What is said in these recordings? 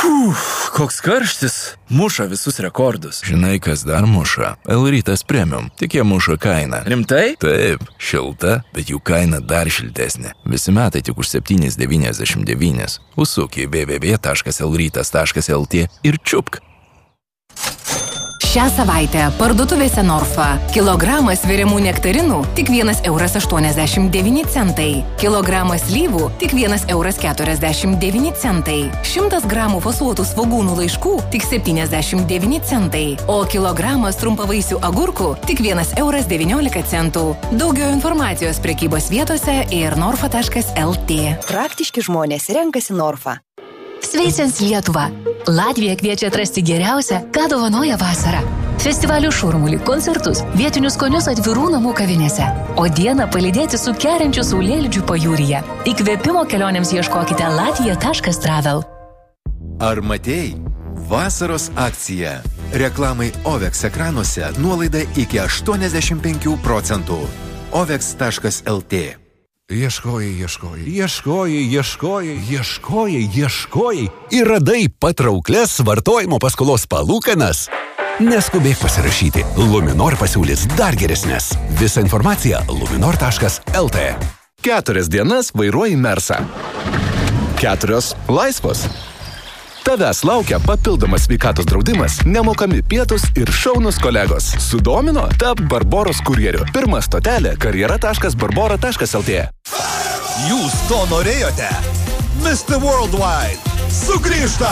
Koks karštis. Muša visus rekordus. Žinai, kas dar muša? L-Rytas Premium. Tik jie muša kainą. Rimtai? Taip, šilta, bet jų kaina dar šiltesnė. Visi metai tik už 7,99. Užsuk į www.lrytas.lt ir čiupk. Šią savaitę parduotuvėse Norfa. Kilogramas sveriamų nektarinų tik 1,89 €. Kilogramas slyvų tik 1,49 €. 100 gramų fasuotų svogūnų laiškų tik 79 centai. O kilogramas trumpavaisių agurkų tik 1,19 €. Daugiau informacijos prekybos vietose ir norfa.lt. Praktiški žmonės renkasi Norfa. Sveicins Lietuvą. Latvija kviečia atrasti geriausią, ką dovanoja vasara. Festivalių šurmulį, koncertus, vietinius skonius atvirų namų kavinėse. O dieną palydėti su kerinčiu saulėlydžiu pajūryje. Įkvėpimo kelionėms ieškokite latvija.travel. Ar matei? Vasaros akcija. Reklamai OVEX ekranuose nuolaida iki 85 %. OVEX.lt. Ieškojai ir radai patrauklias vartojimo paskolos palūkanas. Neskubėk pasirašyti. Luminor pasiūlys dar geresnės. Visa informacija luminor.lt. 4 dienas vairuoji Mersą. 4 laisvos. Tavęs laukia papildomas sveikatos draudimas, nemokami pietus ir šaunus kolegos. Sudomino? Tap Barboros kurjeriu. Pirma stotelė karjera.barbora.lt. Jūs to norėjote? Mr. Worldwide sugrįžta!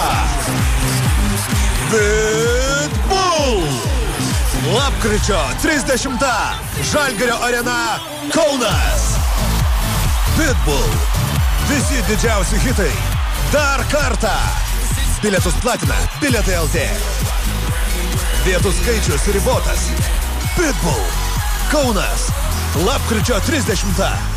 Pitbull! Lapkričio 30. Žalgirio arena Kaunas. Pitbull. Visi didžiausi hitai. Dar kartą. Bilietus platina Bilietai LT. Vietų skaičius ribotas. Pitbull. Kaunas. Lapkričio 30.